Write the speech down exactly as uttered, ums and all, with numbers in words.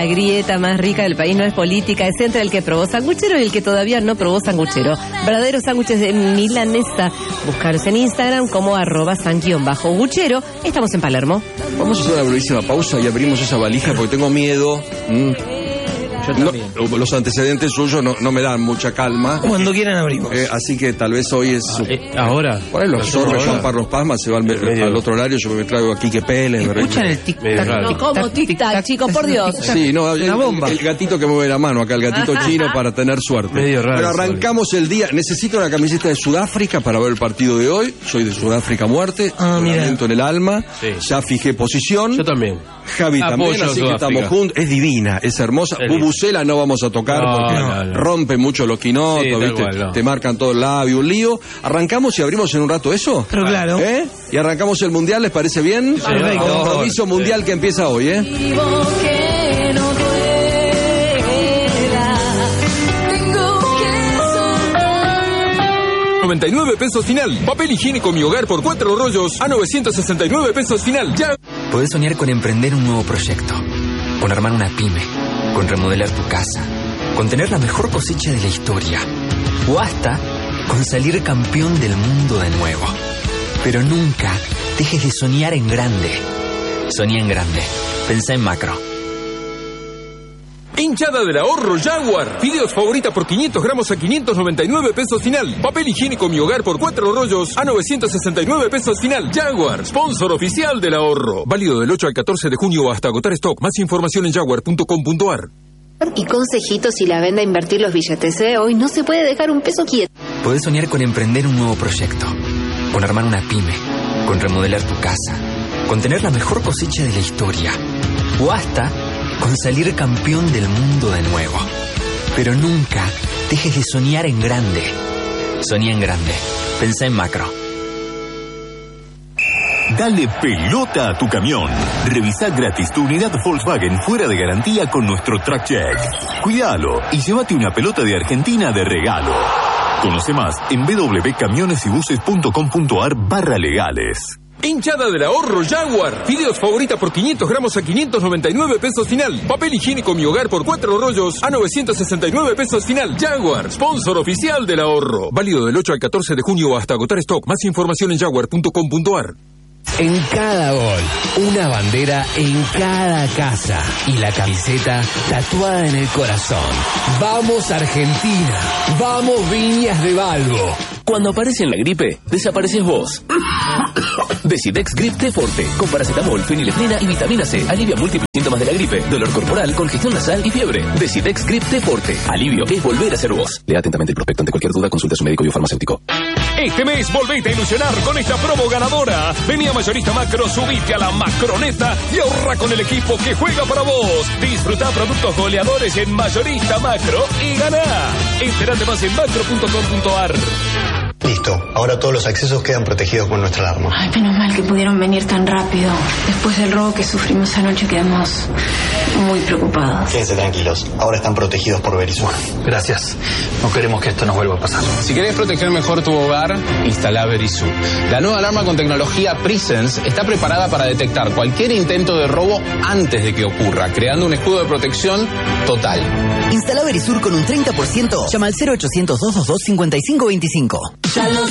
la grieta más rica del país no es política, es entre el que probó sanguchero y el que todavía no probó sanguchero. Verdaderos sándwiches de milanesa. Buscaros en Instagram como arroba san-guchero. Estamos en Palermo. Vamos a hacer una brevísima pausa y abrimos esa valija porque tengo miedo. Mm. No, los antecedentes suyos no, no me dan mucha calma. Cuando quieran abrimos. Eh, así que tal vez hoy es... Ah, eh, ahora. Por ahí los zorros, Juan Carlos Pazman se va al, al otro horario, yo me traigo aquí que pele. Escuchan el tic-tac. No, ¿cómo tic-tac, chicos? Por Dios. Sí, no, el, bomba. El, el gatito que mueve la mano acá, el gatito chino para tener suerte. Medio raro. Pero arrancamos el día. Necesito una camiseta de Sudáfrica para ver el partido de hoy. Soy de Sudáfrica a muerte. Ah, mira. En el alma. Sí. Ya fijé posición. Yo también. Javi Apoyo también, así que estamos juntos. Es divina, es hermosa. Sí. Bubucela no vamos a tocar no, porque no, no. rompe mucho los quinotos, sí, ¿viste? Cual, no. Te marcan todo el labio, un lío. ¿Arrancamos y abrimos en un rato eso? Pero claro. ¿Eh? ¿Y arrancamos el mundial, les parece bien? Sí, perfecto. Compromiso mundial sí. Que empieza hoy, ¿eh? noventa y nueve pesos final. Papel higiénico Mi Hogar por cuatro rollos a novecientos sesenta y nueve pesos final. Ya. Podés soñar con emprender un nuevo proyecto, con armar una pyme, con remodelar tu casa, con tener la mejor cosecha de la historia, o hasta con salir campeón del mundo de nuevo. Pero nunca dejes de soñar en grande. Soñá en grande. Pensá en macro. Hinchada del ahorro Jaguar. Fideos favorita por quinientos gramos a quinientos noventa y nueve pesos final. Papel higiénico Mi Hogar por cuatro rollos a novecientos sesenta y nueve pesos final. Jaguar, sponsor oficial del ahorro. Válido del ocho al catorce de junio hasta agotar stock. Más información en jaguar punto com punto ar. Y consejitos si la venda a invertir los billetes, ¿eh? Hoy no se puede dejar un peso quieto. Podés soñar con emprender un nuevo proyecto, con armar una pyme, con remodelar tu casa, con tener la mejor cosecha de la historia, o hasta con salir campeón del mundo de nuevo. Pero nunca dejes de soñar en grande. Soñá en grande. Pensá en macro. Dale pelota a tu camión. Revisá gratis tu unidad Volkswagen fuera de garantía con nuestro Track Check. Cuídalo y llévate una pelota de Argentina de regalo. Conoce más en w w w punto camiones y buses punto com punto ar barra legales. Hinchada del ahorro Jaguar. Fideos favorita por quinientos gramos a quinientos noventa y nueve pesos final. Papel higiénico Mi Hogar por cuatro rollos a novecientos sesenta y nueve pesos final. Jaguar, sponsor oficial del ahorro. Válido del ocho al catorce de junio hasta agotar stock. Más información en jaguar punto com punto ar. En cada gol, una bandera en cada casa y la camiseta tatuada en el corazón. ¡Vamos Argentina! ¡Vamos Viñas de Valvo! Cuando aparece en la gripe, desapareces vos. Decidex Grip T Forte, con paracetamol, fenilefrina y vitamina C, alivia múltiples síntomas de la gripe, dolor corporal, congestión nasal y fiebre. Decidex Grip T Forte, alivio es volver a ser vos. Lea atentamente el prospecto. Ante cualquier duda, consulta a su médico y o farmacéutico. Este mes volvete a ilusionar con esta promo ganadora. Vení a Mayorista Macro, subite a la macroneta y ahorra con el equipo que juega para vos. Disfruta productos goleadores en Mayorista Macro y ganá. Enterate más en macro punto com punto ar. Listo, ahora todos los accesos quedan protegidos con nuestra alarma. Ay, menos mal que pudieron venir tan rápido. Después del robo que sufrimos anoche quedamos muy preocupados. Quédense tranquilos, ahora están protegidos por Verisur. Gracias, no queremos que esto nos vuelva a pasar. Si querés proteger mejor tu hogar, instala Verisur. La nueva alarma con tecnología Presence está preparada para detectar cualquier intento de robo antes de que ocurra, creando un escudo de protección total. Instala Verisur con un treinta por ciento. Llama al cero ochocientos, doscientos veintidós, cincuenta y cinco veinticinco. Ya lo